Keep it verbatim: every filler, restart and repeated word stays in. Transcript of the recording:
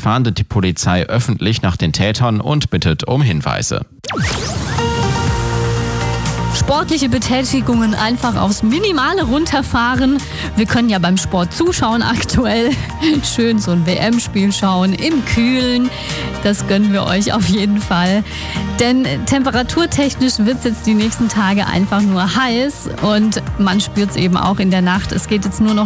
fahndet die Polizei öffentlich nach den Tätern und bittet um Hinweise. Sportliche Betätigungen einfach aufs Minimale runterfahren. Wir können ja beim Sport zuschauen aktuell. Schön so ein W M-Spiel schauen im Kühlen. Das gönnen wir euch auf jeden Fall. Denn temperaturtechnisch wird es jetzt die nächsten Tage einfach nur heiß und man spürt es eben auch in der Nacht. Es geht jetzt nur noch